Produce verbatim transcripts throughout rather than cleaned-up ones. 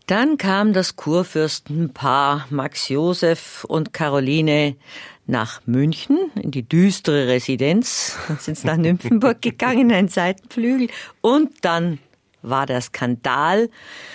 Dann kam das Kurfürstenpaar Max Joseph und Caroline nach München in die düstere Residenz. Dann sind sie nach Nymphenburg gegangen, ein Seitenflügel. Und dann war der Skandal.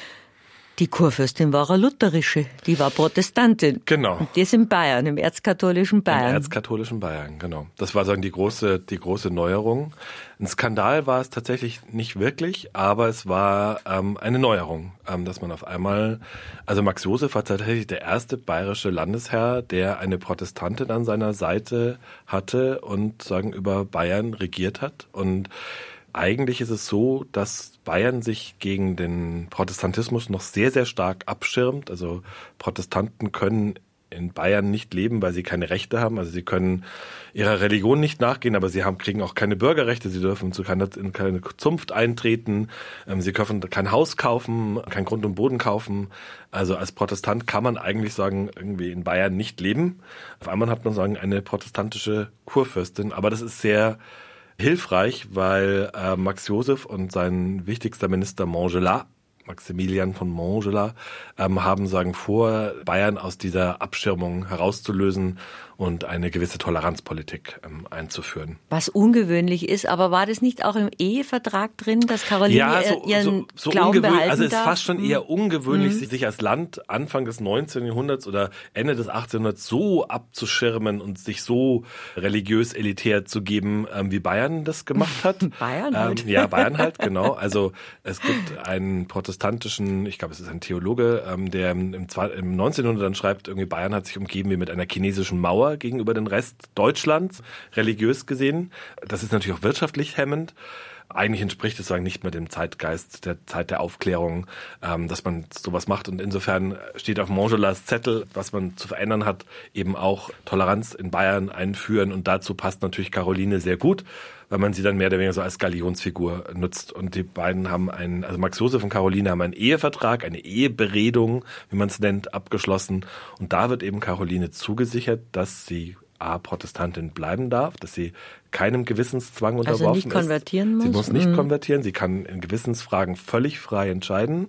Die Kurfürstin war eine lutherische, die war Protestantin. Genau. Und die ist in Bayern, im erzkatholischen Bayern. Im erzkatholischen Bayern, genau. Das war sagen die große, die große Neuerung. Ein Skandal war es tatsächlich nicht wirklich, aber es war ähm, eine Neuerung, ähm, dass man auf einmal, also Max Joseph war tatsächlich der erste bayerische Landesherr, der eine Protestantin an seiner Seite hatte und sagen über Bayern regiert hat. Und eigentlich ist es so, dass Bayern sich gegen den Protestantismus noch sehr, sehr stark abschirmt. Also Protestanten können in Bayern nicht leben, weil sie keine Rechte haben. Also sie können ihrer Religion nicht nachgehen, aber sie haben, kriegen auch keine Bürgerrechte. Sie dürfen zu keiner, in keine Zunft eintreten. Sie dürfen kein Haus kaufen, kein Grund und Boden kaufen. Also als Protestant kann man eigentlich sagen, irgendwie in Bayern nicht leben. Auf einmal hat man sagen, eine protestantische Kurfürstin. Aber das ist sehr hilfreich, weil äh, Max Joseph und sein wichtigster Minister Montgelas, Maximilian von Montgelas, ähm, haben sagen vor, Bayern aus dieser Abschirmung herauszulösen und eine gewisse Toleranzpolitik ähm, einzuführen. Was ungewöhnlich ist, aber war das nicht auch im Ehevertrag drin, dass Caroline ja, so, ihren so, so Glauben behalten also es ist darf? fast schon eher ungewöhnlich, mhm. sich als Land Anfang des neunzehnten Jahrhunderts oder Ende des achtzehnten Jahrhunderts so abzuschirmen und sich so religiös elitär zu geben, ähm, wie Bayern das gemacht hat. Bayern halt. Ähm, ja, Bayern halt, genau. Also es gibt einen protestantischen, ich glaube, es ist ein Theologe, ähm, der im, im neunzehnten Jahrhundert dann schreibt, irgendwie Bayern hat sich umgeben wie mit einer chinesischen Mauer gegenüber den Rest Deutschlands, religiös gesehen. Das ist natürlich auch wirtschaftlich hemmend. Eigentlich entspricht es sagen nicht mehr dem Zeitgeist der Zeit der Aufklärung, ähm, dass man sowas macht. Und insofern steht auf Montgelas Zettel, was man zu verändern hat, eben auch Toleranz in Bayern einführen. Und dazu passt natürlich Caroline sehr gut, weil man sie dann mehr oder weniger so als Galionsfigur nutzt. Und die beiden haben einen, also Max Joseph und Caroline haben einen Ehevertrag, eine Eheberedung, wie man es nennt, abgeschlossen. Und da wird eben Caroline zugesichert, dass sie A, Protestantin bleiben darf, dass sie keinem Gewissenszwang unterworfen also nicht konvertieren ist. muss? Sie muss nicht mhm. konvertieren, sie kann in Gewissensfragen völlig frei entscheiden.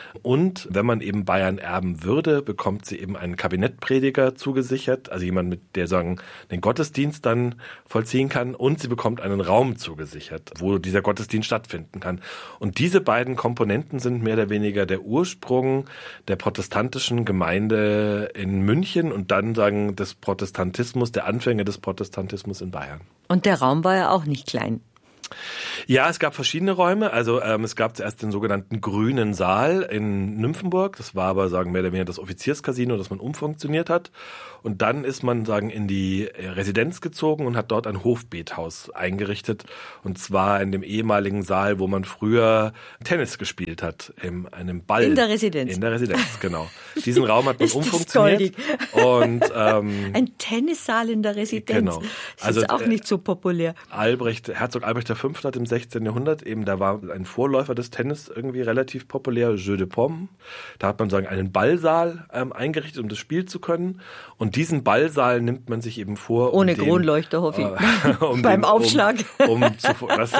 Und wenn man eben Bayern erben würde, bekommt sie eben einen Kabinettprediger zugesichert, also jemand, mit der sagen, den Gottesdienst dann vollziehen kann, und sie bekommt einen Raum zugesichert, wo dieser Gottesdienst stattfinden kann. Und diese beiden Komponenten sind mehr oder weniger der Ursprung der protestantischen Gemeinde in München und dann sagen des Protestantismus, der Anfänge des Protestantismus in Bayern. Und der Raum war ja auch nicht klein. Ja, es gab verschiedene Räume. Also ähm, es gab zuerst den sogenannten Grünen Saal in Nymphenburg. Das war aber, sagen mehr oder weniger, das Offizierscasino, das man umfunktioniert hat. Und dann ist man, sagen, in die Residenz gezogen und hat dort ein Hofbethaus eingerichtet. Und zwar in dem ehemaligen Saal, wo man früher Tennis gespielt hat, in einem Ball. In der Residenz. In der Residenz, genau. Diesen Raum hat man ist umfunktioniert. Und ähm, ein Tennissaal in der Residenz. Genau. Das ist also, auch nicht so populär. Albrecht, Herzog Albrecht der Fünfte hat im sechzehnten Jahrhundert eben, da war ein Vorläufer des Tennis irgendwie relativ populär, Jeu de Paume. Da hat man sagen einen Ballsaal ähm, eingerichtet, um das Spielen zu können. Und diesen Ballsaal nimmt man sich eben vor. Ohne um den, Kronleuchter, hoffe ich. Äh, um Beim den, Aufschlag. Um, um zu, das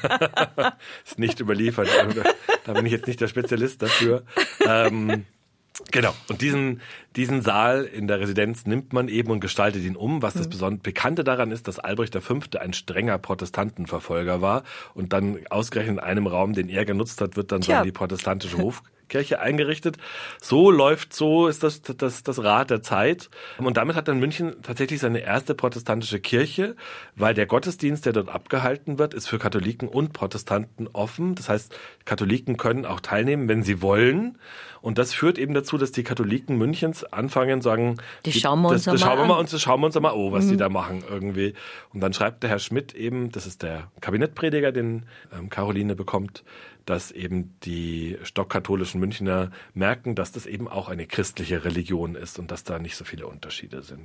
ist nicht überliefert. Da bin ich jetzt nicht der Spezialist dafür. Ähm, Genau. Und diesen, diesen Saal in der Residenz nimmt man eben und gestaltet ihn um. Was das besonders Bekannte daran ist, dass Albrecht der Fünfte ein strenger Protestantenverfolger war und dann ausgerechnet in einem Raum, den er genutzt hat, wird dann so die protestantische Hofkirche eingerichtet. So läuft, so ist das, das, das Rad der Zeit. Und damit hat dann München tatsächlich seine erste protestantische Kirche, weil der Gottesdienst, der dort abgehalten wird, ist für Katholiken und Protestanten offen. Das heißt, Katholiken können auch teilnehmen, wenn sie wollen. Und das führt eben dazu, dass die Katholiken Münchens anfangen, sagen, die schauen wir uns das, das mal schauen wir an. mal uns, das schauen wir uns mal, oh, was mhm. die da machen irgendwie. Und dann schreibt der Herr Schmidt eben, das ist der Kabinettprediger, den ähm, Caroline bekommt, dass eben die stockkatholischen Münchner merken, dass das eben auch eine christliche Religion ist und dass da nicht so viele Unterschiede sind.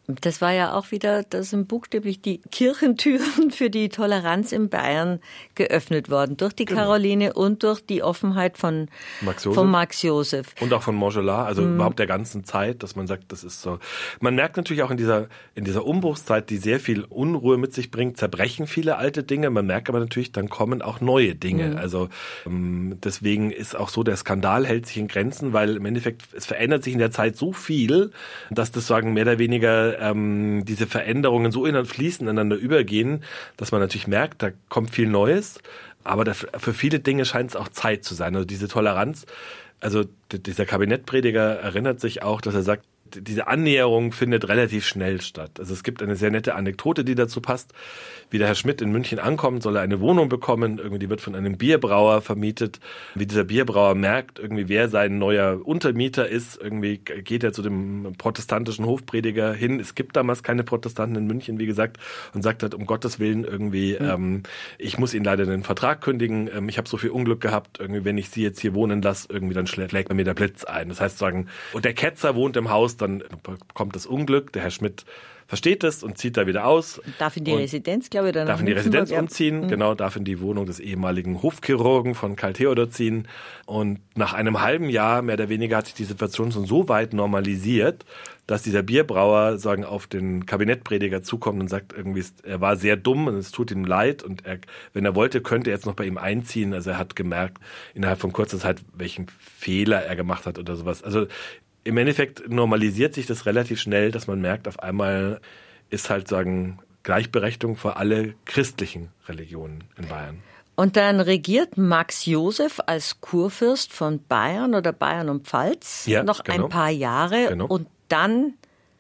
Das war ja auch wieder, da sind buchstäblich die Kirchentüren für die Toleranz in Bayern geöffnet worden. Durch die genau. Caroline und durch die Offenheit von Max Joseph. Von Max Joseph. Und auch von Montgelas, also mm. überhaupt der ganzen Zeit, dass man sagt, das ist so. Man merkt natürlich auch in dieser, in dieser Umbruchszeit, die sehr viel Unruhe mit sich bringt, zerbrechen viele alte Dinge. Man merkt aber natürlich, dann kommen auch neue Dinge. Mm. Also ähm, deswegen ist auch so, der Skandal hält sich in Grenzen, weil im Endeffekt, es verändert sich in der Zeit so viel, dass das sagen mehr oder weniger ähm, diese Veränderungen so ineinander fließen, ineinander übergehen, dass man natürlich merkt, da kommt viel Neues, aber das, für viele Dinge scheint es auch Zeit zu sein. Also diese Toleranz, also dieser Kabinettprediger erinnert sich auch, dass er sagt, diese Annäherung findet relativ schnell statt. Also es gibt eine sehr nette Anekdote, die dazu passt. Wie der Herr Schmidt in München ankommt, soll er eine Wohnung bekommen. Irgendwie die wird von einem Bierbrauer vermietet. Wie dieser Bierbrauer merkt, irgendwie wer sein neuer Untermieter ist, irgendwie geht er zu dem protestantischen Hofprediger hin. Es gibt damals keine Protestanten in München, wie gesagt, und sagt halt, um Gottes Willen irgendwie, mhm. ähm, ich muss Ihnen leider den Vertrag kündigen. Ähm, ich habe so viel Unglück gehabt, irgendwie, wenn ich Sie jetzt hier wohnen lasse, irgendwie dann schlägt mir der Blitz ein. Das heißt sagen, und der Ketzer wohnt im Haus, dann kommt das Unglück. Der Herr Schmidt versteht es und zieht da wieder aus. Darf in die Residenz, glaube ich, dann Darf in die Residenz umziehen, ja. Genau, darf in die Wohnung des ehemaligen Hofchirurgen von Karl Theodor ziehen. Und nach einem halben Jahr, mehr oder weniger, hat sich die Situation schon so weit normalisiert, dass dieser Bierbrauer sagen auf den Kabinettprediger zukommt und sagt, irgendwie, er war sehr dumm und es tut ihm leid und er, wenn er wollte, könnte er jetzt noch bei ihm einziehen. Also er hat gemerkt, innerhalb von kurzer Zeit, welchen Fehler er gemacht hat oder sowas. Also im Endeffekt normalisiert sich das relativ schnell, dass man merkt, auf einmal ist halt sagen Gleichberechtigung für alle christlichen Religionen in Bayern. Und dann regiert Max Joseph als Kurfürst von Bayern oder Bayern und Pfalz ja, noch genau. ein paar Jahre genau. und dann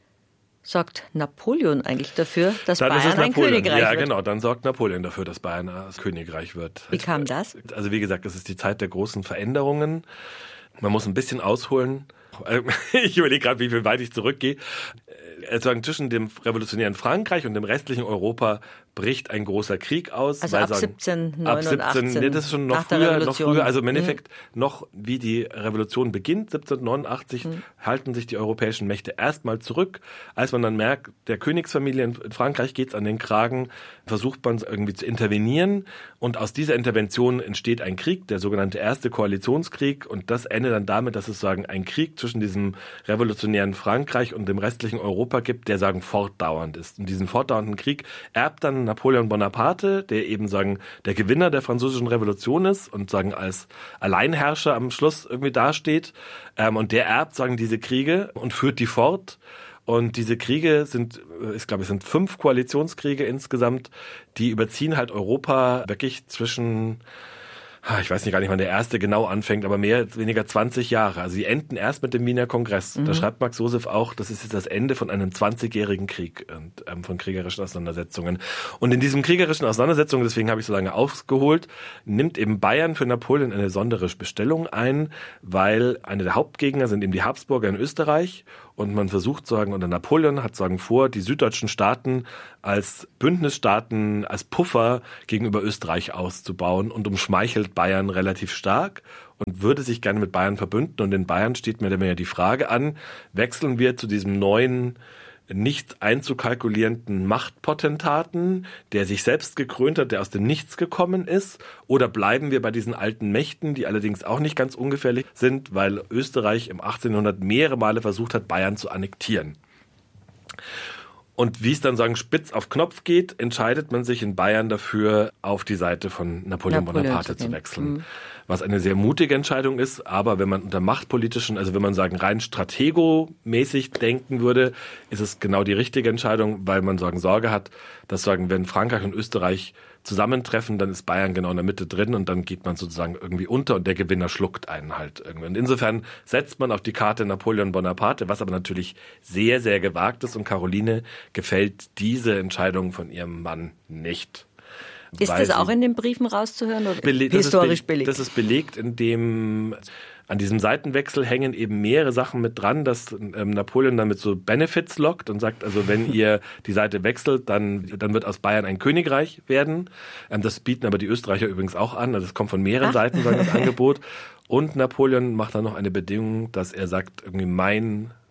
sorgt Napoleon eigentlich dafür, dass dann Bayern ein Königreich ja, wird. Ja, genau, dann sorgt Napoleon dafür, dass Bayern ein Königreich wird. Wie kam das? Also wie gesagt, das ist die Zeit der großen Veränderungen. Man muss ein bisschen ausholen. Ich überlege gerade, wie viel weit ich zurückgehe. Also zwischen dem revolutionären Frankreich und dem restlichen Europa bricht ein großer Krieg aus. Also weil ab sagen, siebzehnhundertneunundachtzig. Ab siebzehn, nee, das ist schon noch früher, noch früher. Also im Endeffekt mhm. noch, wie die Revolution beginnt, siebzehnhundertneunundachtzig, mhm. halten sich die europäischen Mächte erstmal zurück. Als man dann merkt, der Königsfamilie in Frankreich geht's an den Kragen, versucht man irgendwie zu intervenieren. Und aus dieser Intervention entsteht ein Krieg, der sogenannte Erste Koalitionskrieg. Und das endet dann damit, dass es sagen ein Krieg zwischen diesem revolutionären Frankreich und dem restlichen Europa gibt, der sagen fortdauernd ist. Und diesen fortdauernden Krieg erbt dann Napoleon Bonaparte, der eben sagen der Gewinner der französischen Revolution ist und sagen als Alleinherrscher am Schluss irgendwie dasteht. Ähm, und der erbt sagen diese Kriege und führt die fort. Und diese Kriege sind, ich glaube, es sind fünf Koalitionskriege insgesamt, die überziehen halt Europa wirklich zwischen, ich weiß nicht gar nicht, wann der erste genau anfängt, aber mehr oder weniger zwanzig Jahre. Also die enden erst mit dem Wiener Kongress. Mhm. Da schreibt Max Joseph auch, das ist jetzt das Ende von einem zwanzigjährigen Krieg und ähm, von kriegerischen Auseinandersetzungen. Und in diesen kriegerischen Auseinandersetzungen, deswegen habe ich so lange ausgeholt, nimmt eben Bayern für Napoleon eine besondere Bestellung ein, weil eine der Hauptgegner sind eben die Habsburger in Österreich. Und man versucht sagen, oder Napoleon hat sagen vor, die süddeutschen Staaten als Bündnisstaaten, als Puffer gegenüber Österreich auszubauen und umschmeichelt Bayern relativ stark und würde sich gerne mit Bayern verbünden. Und in Bayern steht mir dann ja die Frage an, wechseln wir zu diesem neuen, nicht einzukalkulierenden Machtpotentaten, der sich selbst gekrönt hat, der aus dem Nichts gekommen ist, oder bleiben wir bei diesen alten Mächten, die allerdings auch nicht ganz ungefährlich sind, weil Österreich im achtzehnhundert mehrere Male versucht hat, Bayern zu annektieren. Und wie es dann sagen spitz auf Knopf geht, entscheidet man sich in Bayern dafür, auf die Seite von Napoleon, Napoleon Bonaparte zu wechseln. Mhm. Was eine sehr mutige Entscheidung ist, aber wenn man unter machtpolitischen, also wenn man sagen rein strategomäßig denken würde, ist es genau die richtige Entscheidung, weil man sagen Sorge hat, dass sagen, wenn Frankreich und Österreich zusammentreffen, dann ist Bayern genau in der Mitte drin und dann geht man sozusagen irgendwie unter und der Gewinner schluckt einen halt irgendwie. Und insofern setzt man auf die Karte Napoleon Bonaparte, was aber natürlich sehr, sehr gewagt ist und Caroline gefällt diese Entscheidung von ihrem Mann nicht. Ist das auch in den Briefen rauszuhören oder beleg, historisch das be- belegt? Das ist belegt, indem an diesem Seitenwechsel hängen eben mehrere Sachen mit dran, dass ähm, Napoleon damit so Benefits lockt und sagt, also wenn ihr die Seite wechselt, dann dann wird aus Bayern ein Königreich werden. Ähm, das bieten aber die Österreicher übrigens auch an, also es kommt von mehreren Ach. Seiten, sagen das Angebot. Und Napoleon macht dann noch eine Bedingung, dass er sagt, irgendwie mein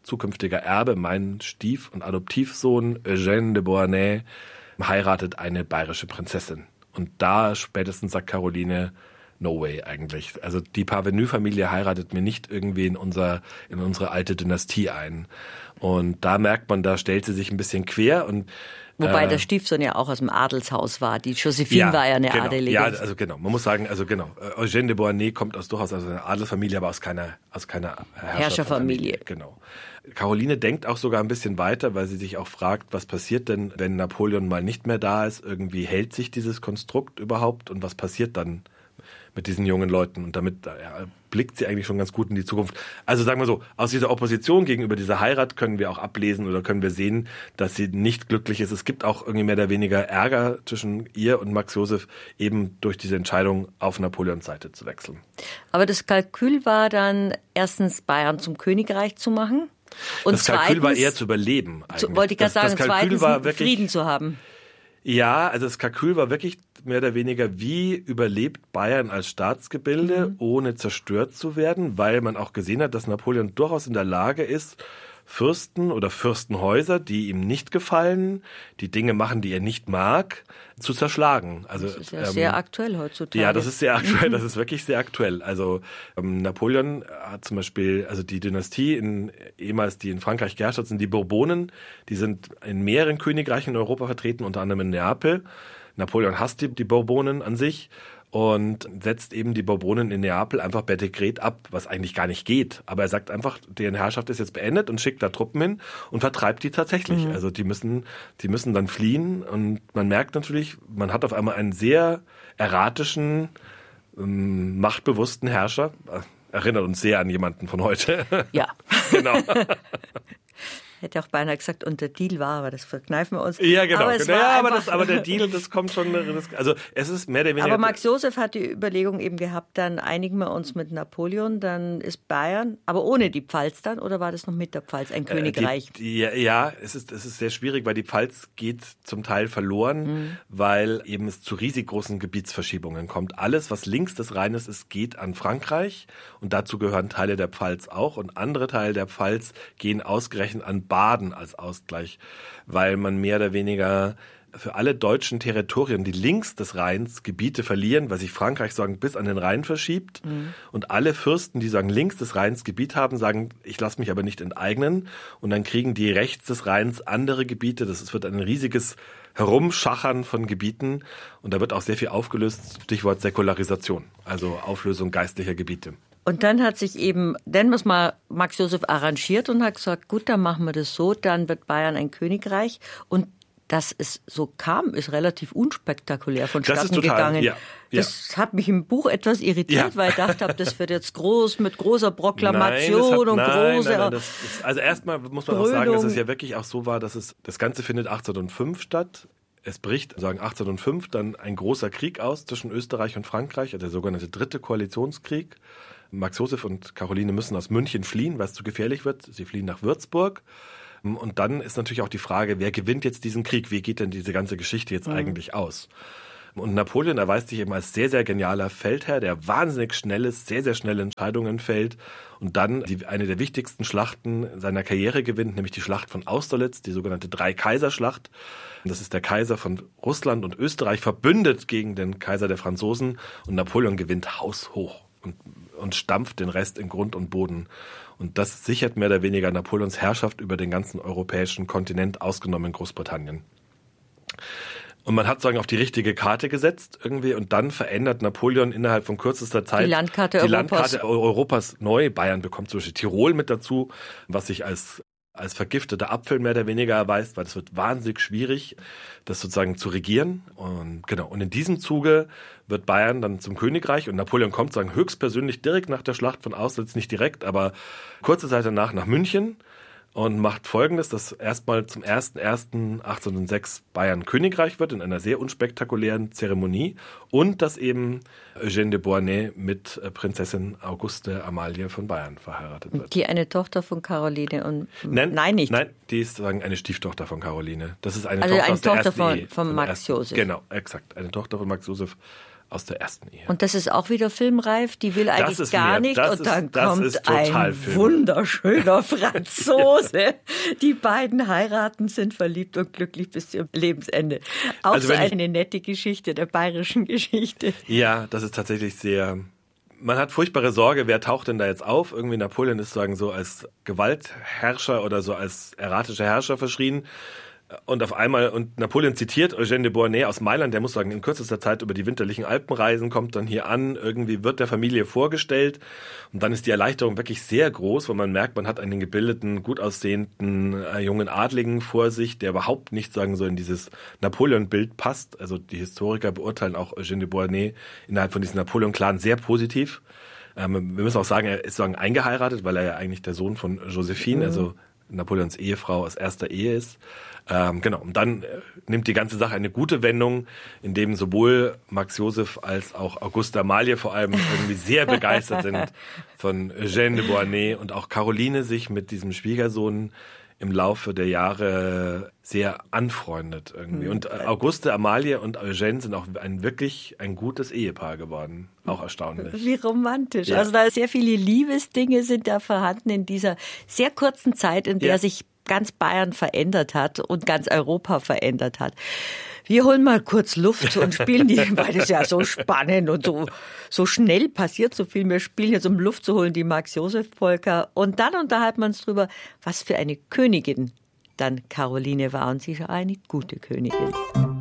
zukünftiger Erbe, mein Stief- und Adoptivsohn Eugène de Beauharnais, heiratet eine bayerische Prinzessin. Und da spätestens sagt Caroline, no way eigentlich. Also die Parvenu-Familie heiratet mir nicht irgendwie in unser, in unsere alte Dynastie ein. Und da merkt man, da stellt sie sich ein bisschen quer und Wobei äh, der Stiefsohn ja auch aus dem Adelshaus war. Die Josephine ja, war ja eine genau, Adelige. Ja, also genau. Man muss sagen, also genau. Eugène de Beauharnais kommt aus durchaus aus einer Adelsfamilie, aber aus keiner, aus keiner Herrscherfamilie. Herrscherfamilie. Genau. Caroline denkt auch sogar ein bisschen weiter, weil sie sich auch fragt, was passiert denn, wenn Napoleon mal nicht mehr da ist? Irgendwie hält sich dieses Konstrukt überhaupt und was passiert dann mit diesen jungen Leuten? Und damit ja, blickt sie eigentlich schon ganz gut in die Zukunft. Also sagen wir so, aus dieser Opposition gegenüber dieser Heirat können wir auch ablesen oder können wir sehen, dass sie nicht glücklich ist. Es gibt auch irgendwie mehr oder weniger Ärger zwischen ihr und Max Joseph, eben durch diese Entscheidung auf Napoleons Seite zu wechseln. Aber das Kalkül war dann erstens Bayern zum Königreich zu machen. Und das Kalkül zweitens, war eher zu überleben eigentlich. Zu, wollte ich gerade sagen, das zweitens war wirklich, Frieden zu haben. Ja, also das Kalkül war wirklich mehr oder weniger, wie überlebt Bayern als Staatsgebilde, mhm. ohne zerstört zu werden, weil man auch gesehen hat, dass Napoleon durchaus in der Lage ist, Fürsten oder Fürstenhäuser, die ihm nicht gefallen, die Dinge machen, die er nicht mag, zu zerschlagen. Also, das ist ja ähm, sehr aktuell heutzutage. Ja, das ist sehr aktuell, das ist wirklich sehr aktuell. Also ähm, Napoleon hat zum Beispiel, also die Dynastie, in, ehemals die in Frankreich geherrscht hat, sind die Bourbonen, die sind in mehreren Königreichen in Europa vertreten, unter anderem in Neapel. Napoleon hasst die, die Bourbonen an sich und setzt eben die Bourbonen in Neapel einfach per Dekret ab, was eigentlich gar nicht geht. Aber er sagt einfach, deren Herrschaft ist jetzt beendet und schickt da Truppen hin und vertreibt die tatsächlich. Mhm. Also die müssen, die müssen dann fliehen und man merkt natürlich, man hat auf einmal einen sehr erratischen, ähm, machtbewussten Herrscher. Erinnert uns sehr an jemanden von heute. Ja. Genau. Hätte auch beinahe gesagt, und der Deal war, aber das verkneifen wir uns. Ja, genau. Aber, es genau. war Ja, aber, einfach, das, aber der Deal, das kommt schon, das, also es ist mehr oder weniger... Aber Max Joseph hat die Überlegung eben gehabt, dann einigen wir uns mit Napoleon, dann ist Bayern, aber ohne die Pfalz dann, oder war das noch mit der Pfalz ein Königreich? Die, die, ja, es ist, es ist sehr schwierig, weil die Pfalz geht zum Teil verloren, mhm. weil eben es zu riesig großen Gebietsverschiebungen kommt. Alles, was links des Rheines ist, geht an Frankreich und dazu gehören Teile der Pfalz auch und andere Teile der Pfalz gehen ausgerechnet an Baden als Ausgleich, weil man mehr oder weniger für alle deutschen Territorien, die links des Rheins Gebiete verlieren, weil sich Frankreich sagen, bis an den Rhein verschiebt. Mhm. Und alle Fürsten, die sagen, links des Rheins Gebiet haben, sagen, ich lasse mich aber nicht enteignen. Und dann kriegen die rechts des Rheins andere Gebiete. Das wird ein riesiges Herumschachern von Gebieten. Und da wird auch sehr viel aufgelöst. Stichwort Säkularisation, also Auflösung geistlicher Gebiete. Und dann hat sich eben, nennen wir es mal, Max Joseph arrangiert und hat gesagt, gut, dann machen wir das so, dann wird Bayern ein Königreich. Und dass es so kam, ist relativ unspektakulär vonstatten total, gegangen. Ja, ja. Das hat mich im Buch etwas irritiert, ja. weil ich dachte, das wird jetzt groß, mit großer Proklamation nein, hat, und nein, große nein, nein, das ist, also erstmal muss man Brüllung. auch sagen, dass es ja wirklich auch so war, dass es das Ganze findet achtzehnhundertfünf statt. Es bricht, sagen achtzehnhundertfünf, dann ein großer Krieg aus zwischen Österreich und Frankreich, der sogenannte dritte Koalitionskrieg. Max Joseph und Caroline müssen aus München fliehen, weil es zu gefährlich wird. Sie fliehen nach Würzburg. Und dann ist natürlich auch die Frage, wer gewinnt jetzt diesen Krieg? Wie geht denn diese ganze Geschichte jetzt mhm. eigentlich aus? Und Napoleon erweist sich eben als sehr, sehr genialer Feldherr, der wahnsinnig schnell ist, sehr, sehr schnelle Entscheidungen fällt und dann die, eine der wichtigsten Schlachten seiner Karriere gewinnt, nämlich die Schlacht von Austerlitz, die sogenannte Drei-Kaiser-Schlacht. Das ist der Kaiser von Russland und Österreich verbündet gegen den Kaiser der Franzosen und Napoleon gewinnt haushoch und, und stampft den Rest in Grund und Boden. Und das sichert mehr oder weniger Napoleons Herrschaft über den ganzen europäischen Kontinent, ausgenommen Großbritannien. Und man hat sagen auf die richtige Karte gesetzt irgendwie und dann verändert Napoleon innerhalb von kürzester Zeit die Landkarte, die Europas. Landkarte Europas neu. Bayern bekommt zum Beispiel Tirol mit dazu, was sich als als vergifteter Apfel mehr oder weniger erweist, weil es wird wahnsinnig schwierig, das sozusagen zu regieren. Und genau. Und in diesem Zuge wird Bayern dann zum Königreich und Napoleon kommt sagen höchstpersönlich direkt nach der Schlacht von Austerlitz, nicht direkt, aber kurze Zeit danach nach München und macht Folgendes, dass erstmal zum ersten ersten achtzehnhundertsechs Bayern Königreich wird in einer sehr unspektakulären Zeremonie und dass eben Eugène de Beauharnais mit Prinzessin Auguste Amalie von Bayern verheiratet wird. Die eine Tochter von Caroline und nein, nein nicht. Nein, die ist sagen eine Stieftochter von Caroline. Das ist eine also Tochter eine aus der Tochter ersten von, Ehe, von Max ersten, Joseph. Genau, exakt, eine Tochter von Max Joseph aus der ersten Ehe. Und das ist auch wieder filmreif, die will eigentlich gar mehr, nicht und dann ist, kommt ein Film. wunderschöner Franzose. Die beiden heiraten, sind verliebt und glücklich bis zum Lebensende. Auch also so eine ich, nette Geschichte der bayerischen Geschichte. Ja, das ist tatsächlich sehr... Man hat furchtbare Sorge, wer taucht denn da jetzt auf? Irgendwie Napoleon ist sozusagen so als Gewaltherrscher oder so als erratischer Herrscher verschrien. Und auf einmal, und Napoleon zitiert Eugène de Beauharnais aus Mailand, der muss sagen, in kürzester Zeit über die winterlichen Alpen reisen, kommt dann hier an, irgendwie wird der Familie vorgestellt und dann ist die Erleichterung wirklich sehr groß, weil man merkt, man hat einen gebildeten, gut aussehenden äh, jungen Adligen vor sich, der überhaupt nicht, sagen so, in dieses Napoleon-Bild passt. Also die Historiker beurteilen auch Eugène de Beauharnais innerhalb von diesem Napoleon-Clan sehr positiv. Ähm, wir müssen auch sagen, er ist sagen eingeheiratet, weil er ja eigentlich der Sohn von Josephine, mhm. also Napoleons Ehefrau aus erster Ehe ist. Ähm, genau, und dann äh, nimmt die ganze Sache eine gute Wendung, in dem sowohl Max Joseph als auch Auguste Amalie vor allem irgendwie sehr begeistert sind von Eugène de Beauharnais und auch Caroline sich mit diesem Schwiegersohn im Laufe der Jahre sehr anfreundet irgendwie. Und Auguste, Amalie und Eugène sind auch ein wirklich ein gutes Ehepaar geworden. Auch erstaunlich. Wie romantisch. Ja. Also da sehr viele Liebesdinge sind da vorhanden in dieser sehr kurzen Zeit, in der ja. sich ganz Bayern verändert hat und ganz Europa verändert hat. Wir holen mal kurz Luft und spielen die, weil das ja so spannend und so, so schnell passiert so viel. Wir spielen jetzt, um Luft zu holen, die Max-Joseph-Polka. Und dann unterhalten wir uns drüber, was für eine Königin dann Caroline war. Und sie war eine gute Königin.